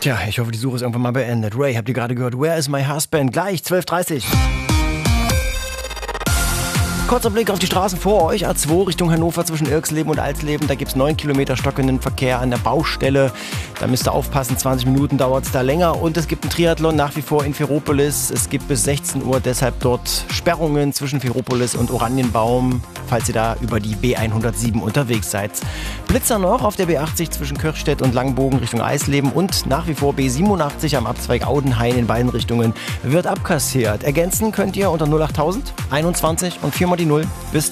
Tja, ich hoffe, die Suche ist irgendwann mal beendet. Ray, habt ihr gerade gehört? Where is my husband? Gleich, 12:30 Uhr. Kurzer Blick auf die Straßen vor euch. A2 Richtung Hannover zwischen Irksleben und Alsleben. Da gibt es 9 Kilometer stockenden Verkehr an der Baustelle. Da müsst ihr aufpassen, 20 Minuten dauert es da länger. Und es gibt einen Triathlon nach wie vor in Ferropolis. Es gibt bis 16 Uhr deshalb dort Sperrungen zwischen Ferropolis und Oranienbaum, falls ihr da über die B107 unterwegs seid. Blitzer noch auf der B80 zwischen Kirchstedt und Langbogen Richtung Eisleben und nach wie vor B87 am Abzweig Audenhain in beiden Richtungen wird abkassiert. Ergänzen könnt ihr unter 08000 21 und 4 mal die 0. Bis